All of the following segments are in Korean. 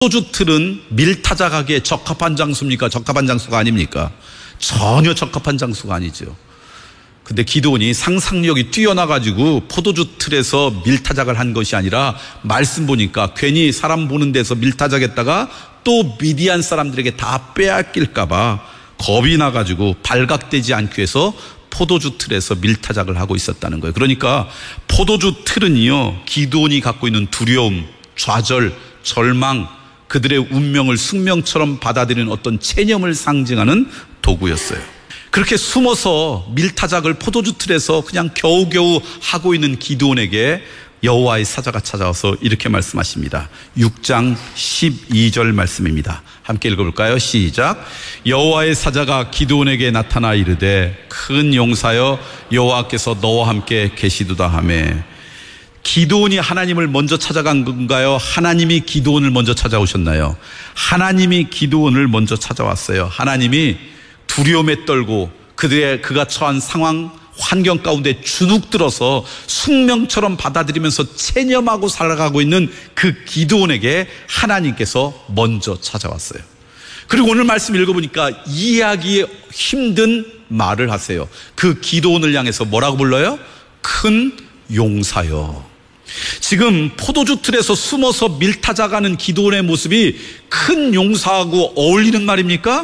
포도주 틀은 밀타작하기에 적합한 장소입니까? 적합한 장소가 아닙니까? 전혀 적합한 장소가 아니죠. 근데 기드온이 상상력이 뛰어나가지고 포도주 틀에서 밀타작을 한 것이 아니라 말씀 보니까 괜히 사람 보는 데서 밀타작했다가 또 미디안 사람들에게 다 빼앗길까봐 겁이 나가지고 발각되지 않기 위해서 포도주 틀에서 밀타작을 하고 있었다는 거예요. 그러니까 포도주 틀은요, 기드온이 갖고 있는 두려움, 좌절, 절망, 그들의 운명을 숙명처럼 받아들이는 어떤 체념을 상징하는 도구였어요. 그렇게 숨어서 밀타작을 포도주 틀에서 그냥 겨우겨우 하고 있는 기드온에게 여호와의 사자가 찾아와서 이렇게 말씀하십니다. 6장 12절 말씀입니다. 함께 읽어볼까요? 시작. 여호와의 사자가 기드온에게 나타나 이르되 큰 용사여 여호와께서 너와 함께 계시도다 하매. 기드온이 하나님을 먼저 찾아간 건가요? 하나님이 기드온을 먼저 찾아오셨나요? 하나님이 기드온을 먼저 찾아왔어요. 하나님이 두려움에 떨고 그가 처한 상황, 환경 가운데 주눅들어서 숙명처럼 받아들이면서 체념하고 살아가고 있는 그 기드온에게 하나님께서 먼저 찾아왔어요. 그리고 오늘 말씀 읽어보니까 이해하기 힘든 말을 하세요. 그 기드온을 향해서 뭐라고 불러요? 큰 용사여. 지금 포도주 틀에서 숨어서 밀타작하는 기드온의 모습이 큰 용사하고 어울리는 말입니까?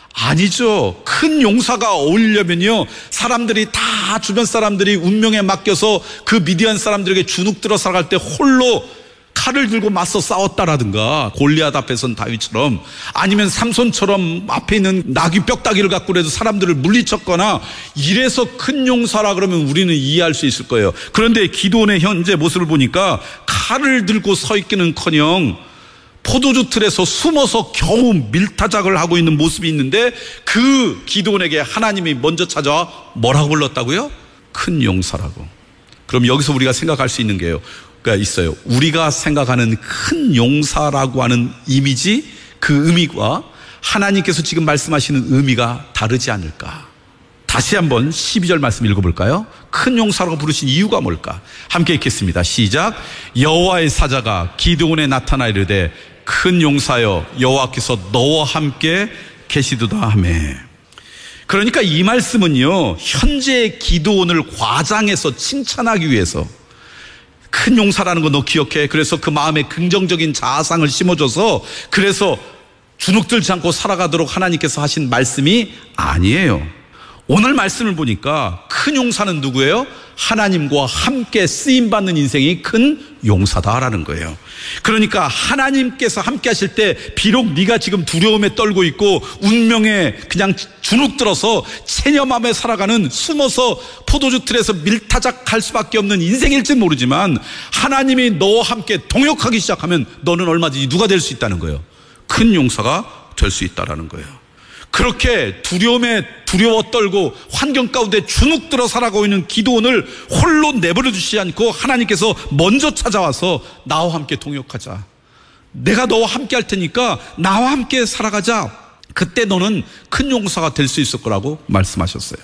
아니죠. 큰 용사가 어울리려면요, 사람들이 다 주변 사람들이 운명에 맡겨서 그 미디안 사람들에게 주눅들어 살아갈 때 홀로 칼을 들고 맞서 싸웠다라든가, 골리앗 앞에선 다윗처럼, 아니면 삼손처럼 앞에 있는 나귀 뼈다귀를 갖고라도 사람들을 물리쳤거나 이래서 큰 용사라 그러면 우리는 이해할 수 있을 거예요. 그런데 기드온의 현재 모습을 보니까 칼을 들고 서 있기는커녕 포도주 틀에서 숨어서 겨우 밀타작을 하고 있는 모습이 있는데, 그 기드온에게 하나님이 먼저 찾아와 뭐라고 불렀다고요? 큰 용사라고. 그럼 여기서 우리가 생각할 수 있는 게요, 있어요. 우리가 생각하는 큰 용사라고 하는 이미지, 그 의미와 하나님께서 지금 말씀하시는 의미가 다르지 않을까. 다시 한번 12절 말씀 읽어볼까요? 큰 용사라고 부르신 이유가 뭘까? 함께 읽겠습니다. 시작. 여호와의 사자가 기드온에 나타나 이르되 큰 용사여 여호와께서 너와 함께 계시도다 하매. 그러니까 이 말씀은요, 현재의 기드온을 과장해서 칭찬하기 위해서, 큰 용사라는 거 너 기억해. 그래서 그 마음에 긍정적인 자아상을 심어줘서, 그래서 주눅들지 않고 살아가도록 하나님께서 하신 말씀이 아니에요. 오늘 말씀을 보니까 큰 용사는 누구예요? 하나님과 함께 쓰임받는 인생이 큰 용사다라는 거예요. 그러니까 하나님께서 함께 하실 때 비록 네가 지금 두려움에 떨고 있고 운명에 그냥 주눅들어서 체념하며 살아가는, 숨어서 포도주 틀에서 밀타작할 수밖에 없는 인생일지 모르지만, 하나님이 너와 함께 동역하기 시작하면 너는 얼마든지 누가 될 수 있다는 거예요. 큰 용사가 될 수 있다라는 거예요. 그렇게 두려움에 두려워 떨고 환경 가운데 주눅들어 살아가고 있는 기드온을 홀로 내버려 두시지 않고 하나님께서 먼저 찾아와서 나와 함께 동역하자. 내가 너와 함께 할 테니까 나와 함께 살아가자. 그때 너는 큰 용사가 될 수 있을 거라고 말씀하셨어요.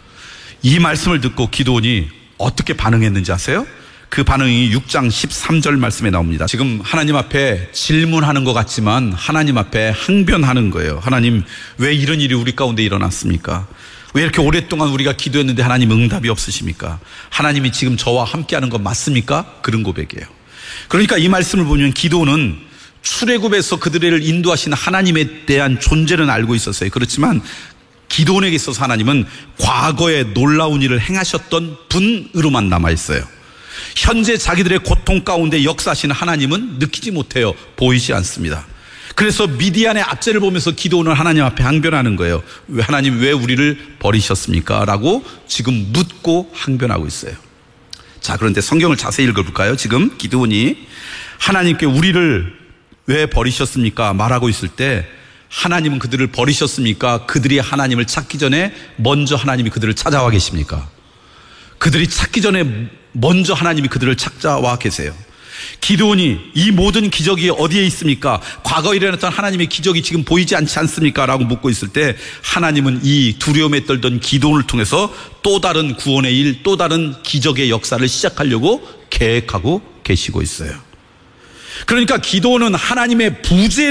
이 말씀을 듣고 기드온이 어떻게 반응했는지 아세요? 그 반응이 6장 13절 말씀에 나옵니다. 지금 하나님 앞에 질문하는 것 같지만 하나님 앞에 항변하는 거예요. 하나님, 왜 이런 일이 우리 가운데 일어났습니까? 왜 이렇게 오랫동안 우리가 기도했는데 하나님 응답이 없으십니까? 하나님이 지금 저와 함께하는 건 맞습니까? 그런 고백이에요. 그러니까 이 말씀을 보면 기드온은 출애굽에서 그들을 인도하신 하나님에 대한 존재는 알고 있었어요. 그렇지만 기드온에게 있어서 하나님은 과거에 놀라운 일을 행하셨던 분으로만 남아있어요. 현재 자기들의 고통 가운데 역사하시는 하나님은 느끼지 못해요. 보이지 않습니다. 그래서 미디안의 압제를 보면서 기드온은 하나님 앞에 항변하는 거예요. 하나님, 왜 우리를 버리셨습니까? 라고 지금 묻고 항변하고 있어요. 자, 그런데 성경을 자세히 읽어볼까요? 지금 기드온이 하나님께 우리를 왜 버리셨습니까? 말하고 있을 때, 하나님은 그들을 버리셨습니까? 그들이 하나님을 찾기 전에 먼저 하나님이 그들을 찾아와 계십니까? 그들이 찾기 전에 먼저 하나님이 그들을 찾아와 계세요. 기드온이 이 모든 기적이 어디에 있습니까? 과거에 일어났던 하나님의 기적이 지금 보이지 않지 않습니까? 라고 묻고 있을 때, 하나님은 이 두려움에 떨던 기드온을 통해서 또 다른 구원의 일, 또 다른 기적의 역사를 시작하려고 계획하고 계시고 있어요. 그러니까 기도는 하나님의 부재